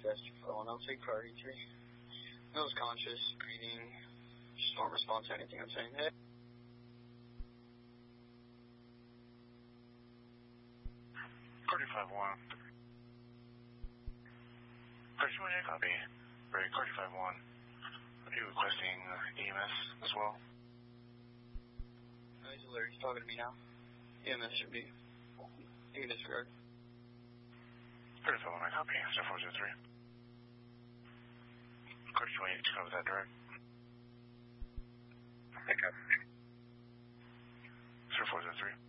chest, falling. I'll take priority 3. Nose conscious, breathing, just won't respond to anything I'm saying. Hey. 35-1. 31 copy. Break 35-1. Are you requesting EMS as well? No, he's alert. He's talking to me now. EMS should be. You can disregard. 35-1, I copy. 0403. Code 28 to cover that direct. Pick up. 0403.